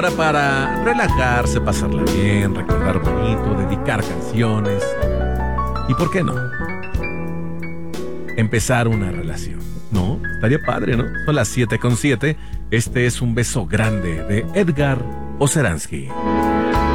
hora para relajarse, pasarla bien, recordar bonito, dedicar canciones. ¿Y por qué no? Empezar una relación, ¿no? Estaría padre, ¿no? Son las 7:07. Este es Un beso grande de Edgar Oceransky.